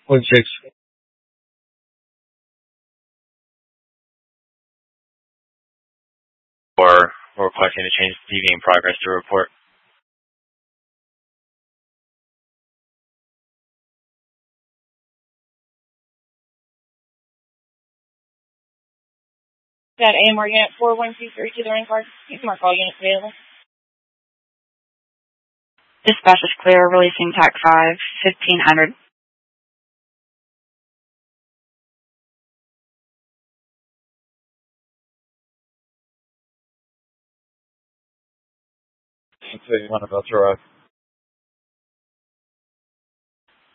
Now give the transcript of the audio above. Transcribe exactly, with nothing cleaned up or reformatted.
One six. Or we're requesting to change T V in progress to report. That A M R unit four one two three to the ring card. You can mark all units available. Dispatch is clear, releasing TAC five, fifteen hundred. One about to arrive.